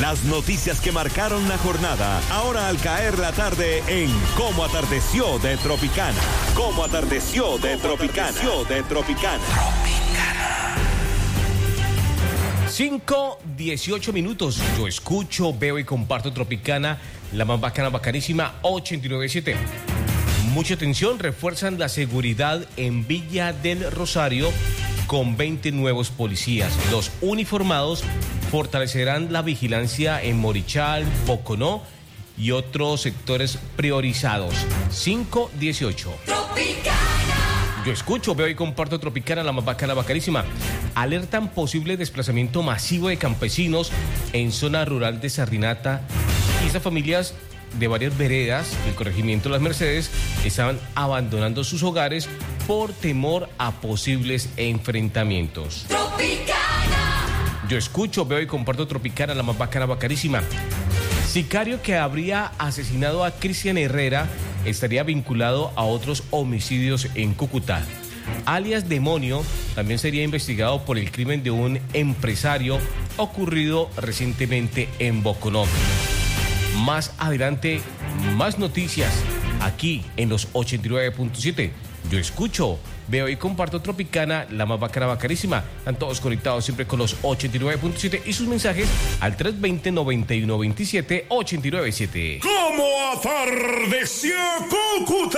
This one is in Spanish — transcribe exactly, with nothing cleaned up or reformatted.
Las noticias que marcaron la jornada, ahora al caer la tarde en Cómo Atardeció de Tropicana. Cómo Atardeció de Tropicana. de Tropicana. cinco, dieciocho minutos. Yo escucho, veo y comparto Tropicana, la más bacana, bacanísima, ochenta y nueve punto siete. Mucha atención, refuerzan la seguridad en Villa del Rosario con veinte nuevos policías. Los uniformados fortalecerán la vigilancia en Morichal, Boconó y otros sectores priorizados. cinco dieciocho. Yo escucho, veo y comparto Tropicana, la más bacana, bacanísima. Alertan posible desplazamiento masivo de campesinos en zona rural de Sarrinata. Y esas familias de varias veredas del corregimiento Las Mercedes estaban abandonando sus hogares por temor a posibles enfrentamientos. Tropicana. Yo escucho, veo y comparto Tropicana, la más bacana, bacanísima. Sicario que habría asesinado a Cristian Herrera estaría vinculado a otros homicidios en Cúcuta. Alias Demonio también sería investigado por el crimen de un empresario ocurrido recientemente en Boconó. Más adelante, más noticias aquí en los ochenta y nueve punto siete. Yo escucho, veo y comparto Tropicana, la más bacana, bacanísima. Están todos conectados siempre con los ochenta y nueve punto siete y sus mensajes al tres dos cero, noventa y uno veintisiete, ochenta y nueve punto siete. ¿Cómo atardeció Cúcuta?